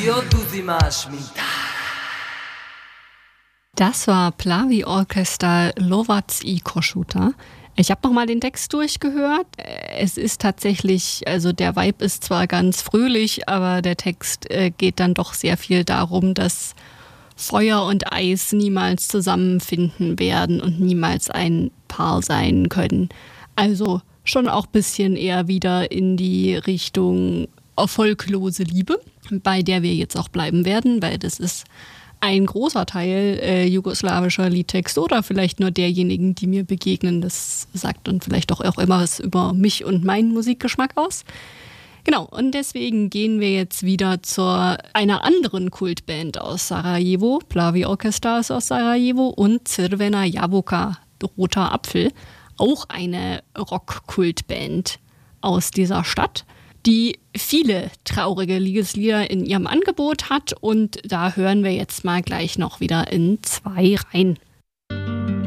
Das war Plavi Orchester Lovac i Kossuth. Ich habe nochmal den Text durchgehört. Es ist tatsächlich, also der Vibe ist zwar ganz fröhlich, aber der Text geht dann doch sehr viel darum, dass Feuer und Eis niemals zusammenfinden werden und niemals ein Paar sein können. Also schon auch ein bisschen eher wieder in die Richtung erfolglose Liebe, bei der wir jetzt auch bleiben werden, weil das ist ein großer Teil jugoslawischer Liedtexte oder vielleicht nur derjenigen, die mir begegnen. Das sagt dann vielleicht auch immer was über mich und meinen Musikgeschmack aus. Genau, und deswegen gehen wir jetzt wieder zu einer anderen Kultband aus Sarajevo. Plavi Orchester ist aus Sarajevo und Crvena Jabuka, Roter Apfel, auch eine Rock-Kultband aus dieser Stadt, die viele traurige Liebeslieder in ihrem Angebot hat. Und da hören wir jetzt mal gleich noch wieder in 2 rein.